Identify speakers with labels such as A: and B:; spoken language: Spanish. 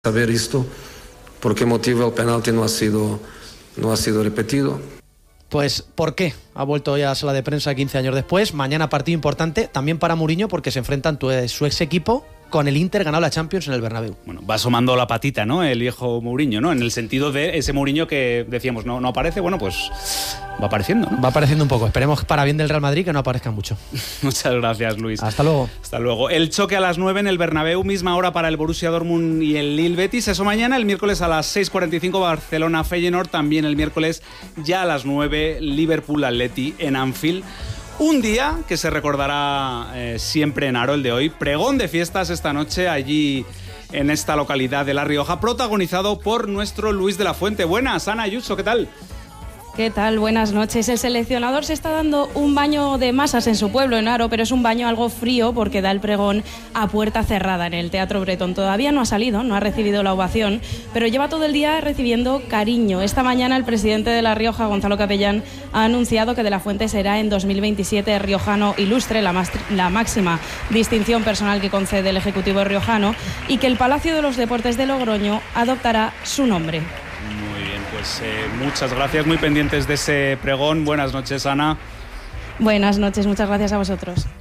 A: saber esto, por qué motivo el penalti no ha sido repetido.
B: Pues, ¿por qué ha vuelto ya a sala de prensa 15 años después? Mañana partido importante también para Mourinho porque se enfrentan su ex equipo con el Inter ganado la Champions en el Bernabéu.
C: Bueno, va asomando la patita, ¿no? El viejo Mourinho, ¿no? En el sentido de ese Mourinho que decíamos no aparece, bueno, pues va apareciendo, ¿no?
B: Va apareciendo un poco. Esperemos para bien del Real Madrid que no aparezca mucho.
C: Muchas gracias, Luis.
B: Hasta luego.
C: Hasta luego. El choque a las 9 en el Bernabéu, misma hora para el Borussia Dortmund y el Lille Betis. Eso mañana, el miércoles a las 6:45 Barcelona Feyenoord. También el miércoles ya a las 9 Liverpool Atleti en Anfield. Un día que se recordará siempre en Aro, el de hoy. Pregón de fiestas esta noche allí en esta localidad de La Rioja, protagonizado por nuestro Luis de la Fuente. Buenas, Ana Ayuso, ¿qué tal?
D: ¿Qué tal? Buenas noches. El seleccionador se está dando un baño de masas en su pueblo, en Aro, pero es un baño algo frío porque da el pregón a puerta cerrada en el Teatro Bretón. Todavía no ha salido, no ha recibido la ovación, pero lleva todo el día recibiendo cariño. Esta mañana el presidente de La Rioja, Gonzalo Capellán, ha anunciado que de la Fuente será en 2027 riojano ilustre, la máxima distinción personal que concede el Ejecutivo riojano, y que el Palacio de los Deportes de Logroño adoptará su nombre.
C: Muy bien, pues muchas gracias, muy pendientes de ese pregón. Buenas noches, Ana.
D: Buenas noches, muchas gracias a vosotros.